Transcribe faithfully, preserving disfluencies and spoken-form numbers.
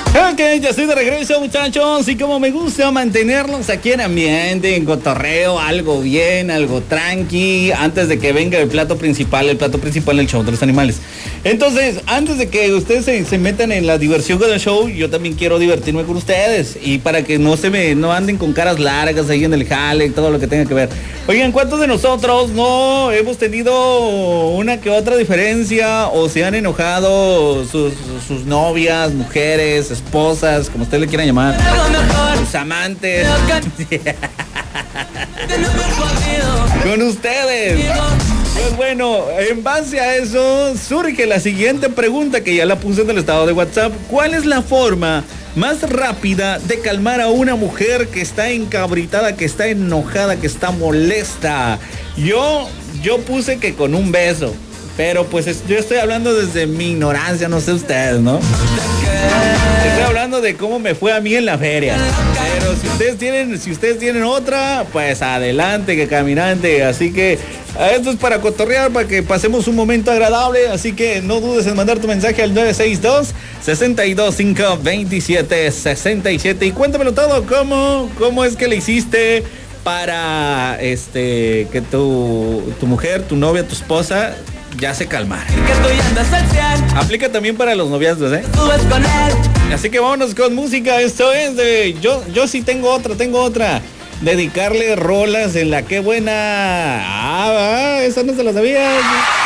Ok, ya estoy de regreso, muchachos, y como me gusta mantenerlos aquí en ambiente, en cotorreo, algo bien, algo tranqui, antes de que venga el plato principal, el plato principal del show de los animales. Entonces, antes de que ustedes se, se metan en la diversión con el show, yo también quiero divertirme con ustedes, y para que no se me, no anden con caras largas ahí en el jale y todo lo que tenga que ver. Oigan, ¿cuántos de nosotros no hemos tenido una que otra diferencia o se han enojado sus, sus novias, mujeres, esposas, como ustedes le quieran llamar, sus amantes, con ustedes? Pues bueno, en base a eso surge la siguiente pregunta que ya la puse en el estado de WhatsApp. ¿Cuál es la forma más rápida de calmar a una mujer que está encabritada, que está enojada, que está molesta? Yo, yo puse que con un beso. Pero pues es, yo estoy hablando desde mi ignorancia, no sé ustedes, ¿no? Estoy hablando de cómo me fue a mí en la feria. Pero si ustedes tienen, si ustedes tienen otra, pues adelante, que caminante. Así que esto es para cotorrear, para que pasemos un momento agradable. Así que no dudes en mandar tu mensaje al nueve seis dos, seis dos cinco, dos siete seis siete. Y cuéntamelo todo, cómo, cómo es que le hiciste para este que tu, tu mujer, tu novia, tu esposa ya se calmara. Aplica también para los noviazgos, ¿eh? Así que vámonos con música. Esto es de... Yo, yo sí tengo otra, tengo otra. Dedicarle rolas en la que buena... Ah, va, esa no se la sabía.